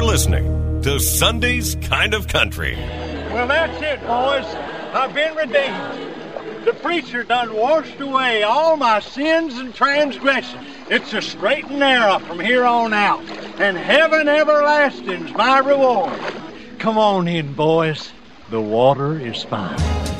listening to Sunday's Kind of Country. Well, that's it, boys. I've been redeemed. The preacher done washed away all my sins and transgressions. It's a straight and narrow from here on out, and heaven everlasting's my reward. Come on in, boys. The water is fine.